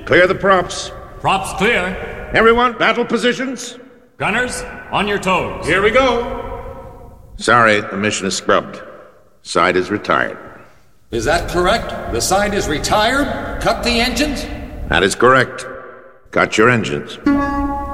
clear the props. Props clear. Everyone, battle positions. Gunners, on your toes. Here we go. Sorry, the mission is scrubbed. Side is retired. Is that correct? The side is retired? Cut the engines? That is correct. Cut your engines.